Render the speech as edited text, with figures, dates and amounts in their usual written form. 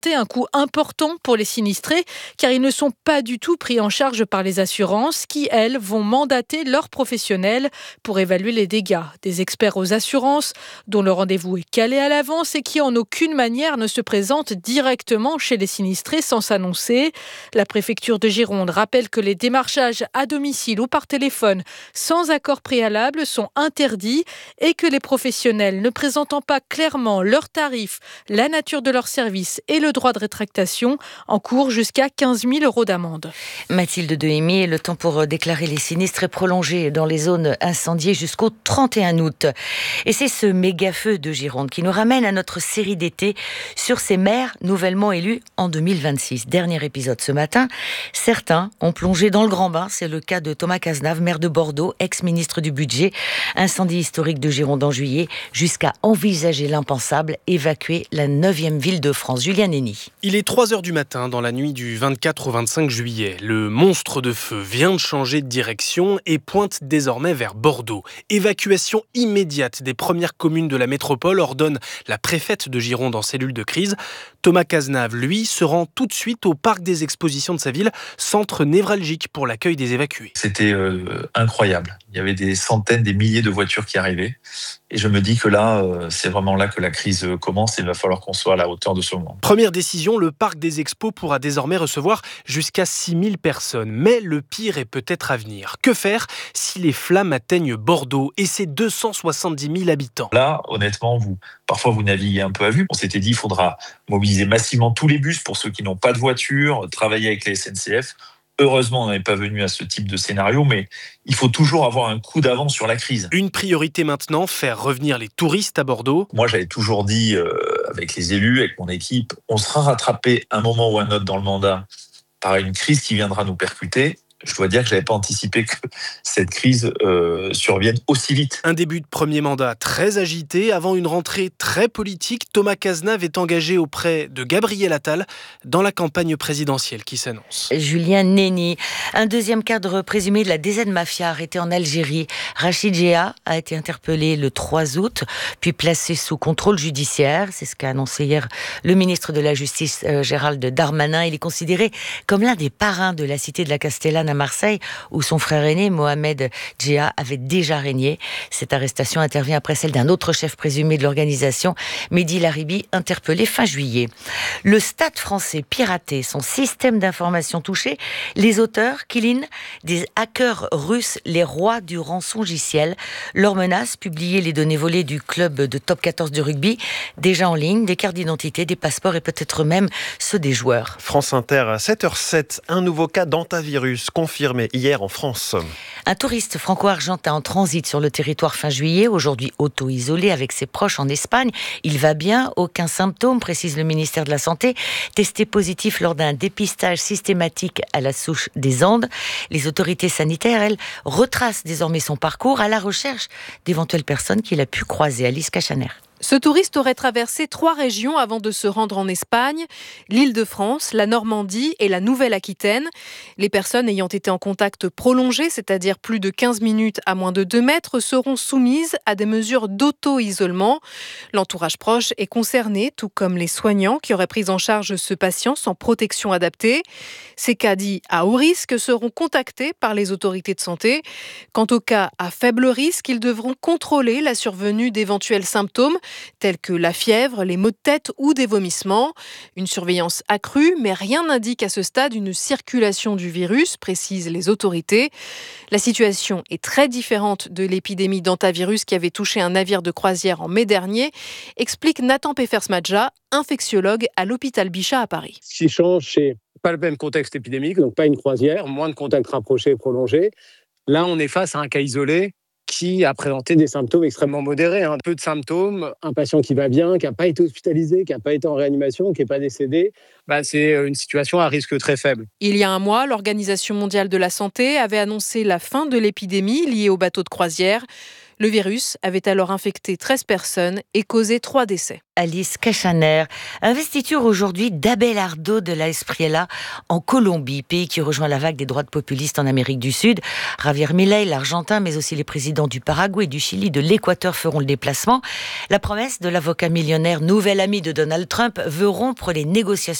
représenter un coût important pour les sinistrés car ils ne sont pas du tout pris en charge par les assurances qui, elles, vont mandater leurs professionnels pour évaluer les dégâts. Des experts aux assurances dont le rendez-vous est calé à l'avance et qui en aucune manière ne se présentent directement chez les sinistrés sans s'annoncer. La préfecture de Gironde rappelle que les démarchages à domicile ou par téléphone sans accord préalable sont interdits et que les professionnels ne présentant pas clairement leurs tarifs, la nature de leur service et le droit de rétractation encourent jusqu'à 15 000 € d'amende. Mathilde Dehemy, le temps pour déclarer les sinistres est prolongé dans les zones incendiées jusqu'au 31 août. Et c'est ce méga-feu de Gironde qui nous ramène à notre série d'été sur ces maires nouvellement élus en 2026. Dernier épisode ce matin. Certains ont plongé dans le grand bain. C'est le cas de Thomas Cazenave, maire de Bordeaux, ex-ministre du Budget. Incendie historique de Gironde en juillet, jusqu'à envisager l'impensable, évacuer la 9e ville de France. Julien Nény. Il est 3h du matin dans la nuit du 24 au 25 juillet. Le monstre de feu vient de changer de direction et pointe désormais vers Bordeaux. Évacuation immédiate des premières communes de la métropole ordonne la préfète de Gironde en cellule de crise. Thomas Cazenave, lui, se rend tout de suite au parc des expositions de sa ville, centre névralgique pour l'accueil des évacués. C'était incroyable. Il y avait des centaines, des milliers de voitures qui arrivaient. Et je me dis que là, c'est vraiment là que la crise commence et il va falloir qu'on soit à la hauteur de ce moment. Première décision, le parc des expos pourra désormais recevoir jusqu'à 6000 personnes. Mais le pire est peut-être à venir. Que faire si les flammes atteignent Bordeaux et ses 270 000 habitants ? Là, honnêtement, parfois vous naviguez un peu à vue. On s'était dit qu'il faudra mobiliser massivement tous les bus pour ceux qui n'ont pas de voiture, travailler avec les SNCF. Heureusement, on n'est pas venu à ce type de scénario, mais il faut toujours avoir un coup d'avance sur la crise. Une priorité maintenant, faire revenir les touristes à Bordeaux. Moi, j'avais toujours dit, avec les élus, avec mon équipe, on sera rattrapé un moment ou un autre dans le mandat par une crise qui viendra nous percuter. Je dois dire que je n'avais pas anticipé que cette crise survienne aussi vite. Un début de premier mandat très agité. Avant une rentrée très politique, Thomas Cazenave est engagé auprès de Gabriel Attal dans la campagne présidentielle qui s'annonce. Julien Nény. Un deuxième cadre présumé de la DZ Mafia arrêté en Algérie. Rachid Géa a été interpellé le 3 août, puis placé sous contrôle judiciaire. C'est ce qu'a annoncé hier le ministre de la Justice, Gérald Darmanin. Il est considéré comme l'un des parrains de la cité de la Castellane à Marseille, où son frère aîné, Mohamed Djéa, avait déjà régné. Cette arrestation intervient après celle d'un autre chef présumé de l'organisation, Mehdi Laribi, interpellé fin juillet. Le Stade français piraté, son système d'information touché, les auteurs, Kilin, des hackers russes, les rois du rançongiciel. Leur menace, publier les données volées du club de top 14 de rugby, déjà en ligne, des cartes d'identité, des passeports et peut-être même ceux des joueurs. France Inter à 7h07, un nouveau cas d'hantavirus confirmé hier en France. Un touriste franco-argentin en transit sur le territoire fin juillet, aujourd'hui auto-isolé avec ses proches en Espagne. Il va bien, aucun symptôme, précise le ministère de la Santé. Testé positif lors d'un dépistage systématique à la souche des Andes. Les autorités sanitaires, elles, retracent désormais son parcours à la recherche d'éventuelles personnes qu'il a pu croiser. Alice Cachaner. Ce touriste aurait traversé 3 régions avant de se rendre en Espagne, l'Île-de-France, la Normandie et la Nouvelle-Aquitaine. Les personnes ayant été en contact prolongé, c'est-à-dire plus de 15 minutes à moins de 2 mètres, seront soumises à des mesures d'auto-isolement. L'entourage proche est concerné, tout comme les soignants qui auraient pris en charge ce patient sans protection adaptée. Ces cas dits à haut risque seront contactés par les autorités de santé. Quant aux cas à faible risque, ils devront contrôler la survenue d'éventuels symptômes tels que la fièvre, les maux de tête ou des vomissements. Une surveillance accrue, mais rien n'indique à ce stade une circulation du virus, précisent les autorités. La situation est très différente de l'épidémie d'hantavirus qui avait touché un navire de croisière en mai dernier, explique Nathan Peffersmadja, infectiologue à l'hôpital Bichat à Paris. Ce qui change, c'est pas le même contexte épidémique, donc pas une croisière, moins de contacts rapprochés et prolongés. Là, on est face à un cas isolé qui a présenté des symptômes extrêmement modérés. Peu de symptômes, un patient qui va bien, qui n'a pas été hospitalisé, qui n'a pas été en réanimation, qui n'est pas décédé. C'est une situation à risque très faible. Il y a un mois, l'Organisation mondiale de la santé avait annoncé la fin de l'épidémie liée aux bateaux de croisière. Le virus avait alors infecté 13 personnes et causé 3 décès. Alice Cachaner, investiture aujourd'hui d'Abelardo de la Espriella en Colombie, pays qui rejoint la vague des droites populistes en Amérique du Sud. Javier Milei, l'Argentin, mais aussi les présidents du Paraguay, du Chili, de l'Équateur feront le déplacement. La promesse de l'avocat millionnaire, nouvel ami de Donald Trump, veut rompre les négociations